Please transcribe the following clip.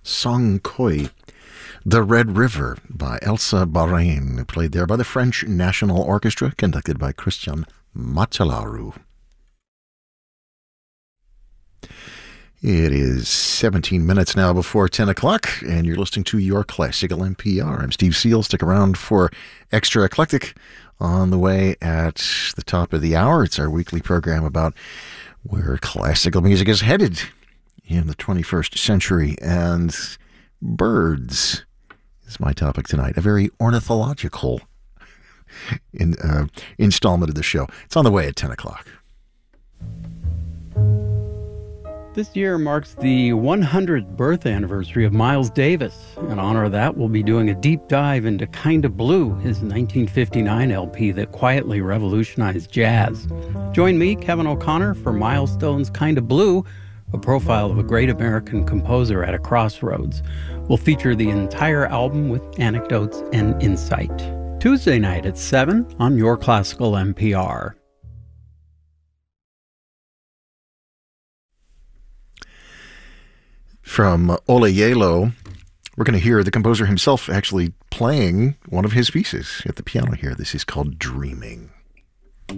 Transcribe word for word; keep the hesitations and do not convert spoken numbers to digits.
Song Khoi. The Red River by Elsa Barain, played there by the French National Orchestra, conducted by Christian Matsalaru. It is seventeen minutes now before ten o'clock, and you're listening to Your Classical N P R. I'm Steve Seal. Stick around for Extra Eclectic on the way at the top of the hour. It's our weekly program about where classical music is headed in the twenty-first century, and birds is my topic tonight. A very ornithological in, uh, installment of the show. It's on the way at ten o'clock. This year marks the one hundredth birth anniversary of Miles Davis. In honor of that, we'll be doing a deep dive into Kinda Blue, his nineteen fifty-nine L P that quietly revolutionized jazz. Join me, Kevin O'Connor, for Milestone's Kinda Blue, a profile of a great American composer at a crossroads. We'll feature the entire album with anecdotes and insight. Tuesday night at seven on Your Classical N P R. From Ola Yelo, we're going to hear the composer himself actually playing one of his pieces at the piano here. This is called Dreaming.